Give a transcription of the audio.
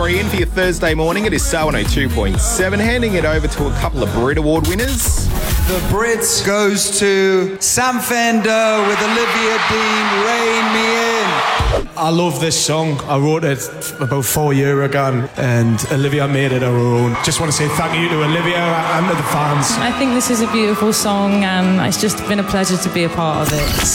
Story in for your Thursday morning. It is Star 102.7. Handing it over to a couple of Brit Award winners. The Brits goes to Sam Fender with Olivia Dean, Rain Me In. I love this song. I wrote it about 4 years ago and Olivia made it her own. Just want to say thank you to Olivia and to the fans. I think this is a beautiful song and it's just been a pleasure to be a part of it.